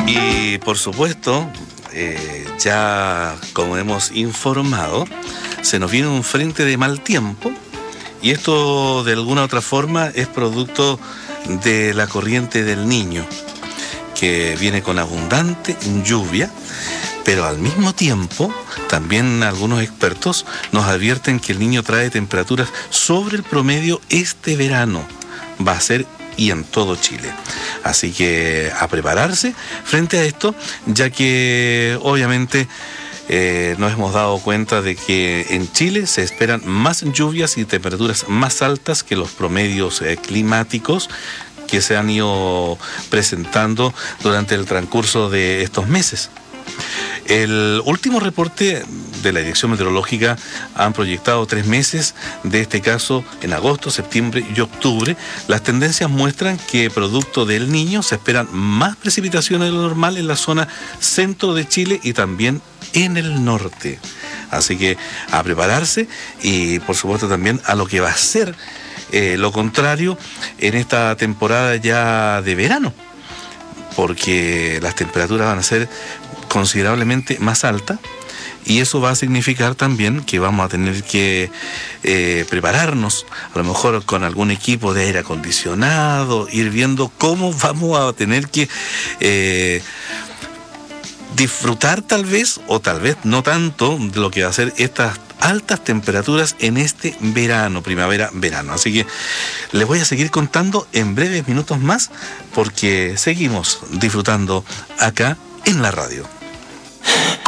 Y por supuesto, ya como hemos informado, se nos viene un frente de mal tiempo y esto de alguna u otra forma es producto de la corriente del Niño, que viene con abundante lluvia, pero al mismo tiempo también algunos expertos nos advierten que el Niño trae temperaturas sobre el promedio este verano. Va a ser y en todo Chile. Así que a prepararse frente a esto, ya que obviamente nos hemos dado cuenta de que en Chile se esperan más lluvias y temperaturas más altas que los promedios climáticos que se han ido presentando durante el transcurso de estos meses. El último reporte de la Dirección Meteorológica han proyectado 3 meses, de este caso en agosto, septiembre y octubre. Las tendencias muestran que producto del Niño se esperan más precipitaciones de lo normal en la zona centro de Chile y también en el norte. Así que a prepararse y por supuesto también a lo que va a ser lo contrario en esta temporada ya de verano, porque las temperaturas van a ser considerablemente más altas y eso va a significar también que vamos a tener que prepararnos, a lo mejor con algún equipo de aire acondicionado, ir viendo cómo vamos a tener que disfrutar tal vez, o tal vez no tanto, de lo que va a ser estas altas temperaturas en este verano, primavera-verano. Así que les voy a seguir contando en breves minutos más, porque seguimos disfrutando acá en la radio.